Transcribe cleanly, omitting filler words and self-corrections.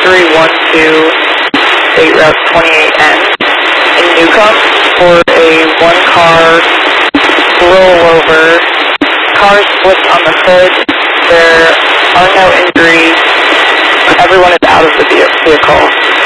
6312 State Route 28N in Newcomb for a one-car rollover. Car split on the hood. There are no injuries. Everyone is out of the vehicle.